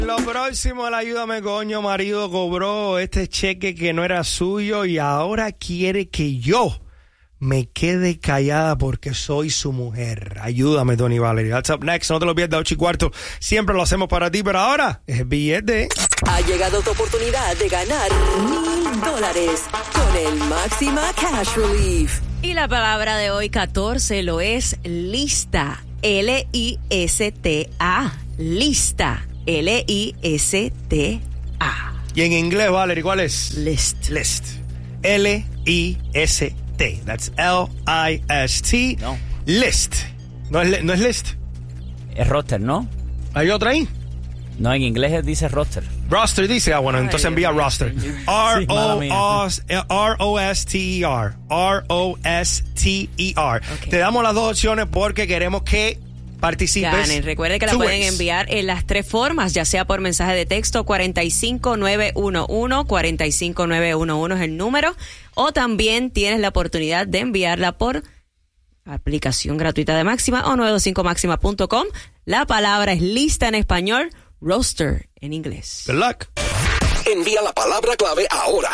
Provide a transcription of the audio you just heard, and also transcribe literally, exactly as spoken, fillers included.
Lo próximo, el ayúdame coño, marido cobró este cheque que no era suyo y ahora quiere que yo me quede callada porque soy su mujer. Ayúdame, Tony Valerie. That's up next. No te lo pierdas, ocho y cuarto. Siempre lo hacemos para ti, pero ahora es billete. Ha llegado tu oportunidad de ganar mil dólares con el Máxima Cash Relief. Y la palabra de hoy, catorce, lo es lista. L I S T A. Lista. L I S T A. Y en inglés, Valerie, ¿cuál es? List. List. L I S T. That's L I S T. No. List. No es, no es list. Es roster, ¿no? ¿Hay otra ahí? No, en inglés dice roster. Roster dice, ah, bueno, Ay, entonces envía Dios roster. Sí, R mala O mía. S T E R. R O S T E R. Ok. Te damos las dos opciones porque queremos que participes. Ganen. Recuerde que la Two pueden ways. enviar en las tres formas, ya sea por mensaje de texto cuatro cinco nueve uno uno, cuatro cinco nueve uno uno es el número, o también tienes la oportunidad de enviarla por aplicación gratuita de Máxima o nueve dos cinco máxima punto com. La palabra es lista en español, roster en inglés. Good luck. Envía la palabra clave ahora